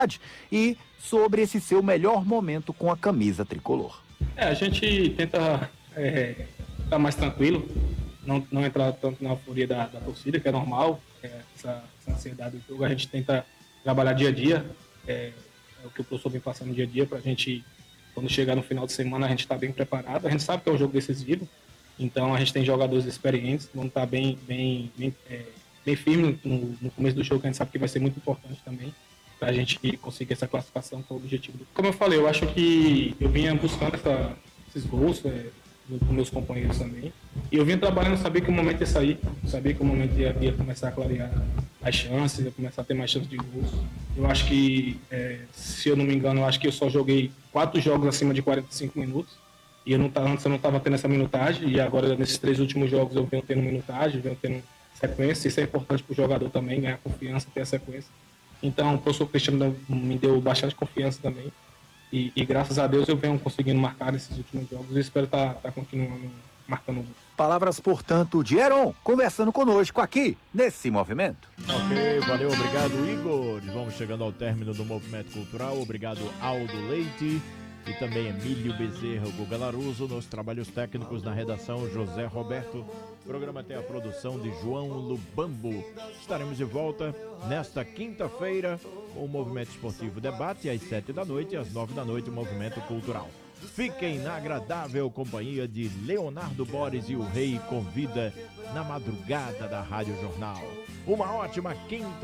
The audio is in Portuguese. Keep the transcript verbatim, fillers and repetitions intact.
e sobre esse seu melhor momento com a camisa tricolor. É, a gente tenta é, estar mais tranquilo, não, não entrar tanto na euforia da, da torcida, que é normal, é, essa, essa ansiedade do jogo. A gente tenta trabalhar dia a dia, é, é o que o professor vem passando dia a dia, para a gente, quando chegar no final de semana, a gente está bem preparado. A gente sabe que é um jogo decisivo, então a gente tem jogadores experientes, vamos estar bem, bem, bem, é, bem firme no, no começo do jogo, que a gente sabe que vai ser muito importante também, para a gente conseguir essa classificação, que é o objetivo. Como eu falei, eu acho que eu vinha buscando essa, esses gols é, com meus companheiros também, e eu vinha trabalhando, sabia que o momento ia sair, sabia que o momento ia, ia começar a clarear as chances, ia começar a ter mais chances de gols. Eu acho que, é, se eu não me engano, eu acho que eu só joguei quatro jogos acima de quarenta e cinco minutos, e eu não tava, antes eu não estava tendo essa minutagem, e agora nesses três últimos jogos eu venho tendo minutagem, venho tendo sequência. Isso é importante para o jogador também, ganhar confiança, ter a sequência. Então o professor Cristiano me deu bastante confiança também, e, e graças a Deus eu venho conseguindo marcar nesses últimos jogos, e espero estar tá, tá continuando marcando. Palavras, portanto, de Heron, conversando conosco aqui, nesse movimento. Ok, valeu, obrigado, Igor. Vamos chegando ao término do Movimento Cultural. Obrigado, Aldo Leite e também Emílio Bezerra, Guga Laruso, nos trabalhos técnicos na redação José Roberto. O programa tem a produção de João Lubambo. Estaremos de volta nesta quinta-feira com o Movimento Esportivo Debate, às sete da noite e às nove da noite o Movimento Cultural. Fiquem na agradável companhia de Leonardo Boris e o Rei Convida na madrugada da Rádio Jornal. Uma ótima quinta